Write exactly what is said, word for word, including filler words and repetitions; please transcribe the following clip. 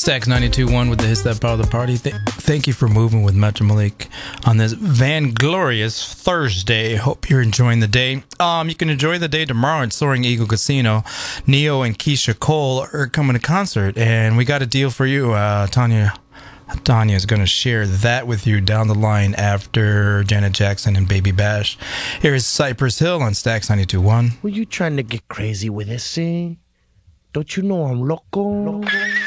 Stax ninety-two point one with the hits that power the party. Th- thank you for moving with Metro Malik on this Vanglorious Thursday. Hope you're enjoying the day. Um, you can enjoy the day tomorrow at Soaring Eagle Casino. Neo and Keisha Cole are coming to concert, and we got a deal for you. Uh, Tanya Tanya is going to share that with you down the line after Janet Jackson and Baby Bash. Here is Cypress Hill on Stax ninety-two point one. Were you trying to get crazy with this, eh? Don't you know I'm loco? loco.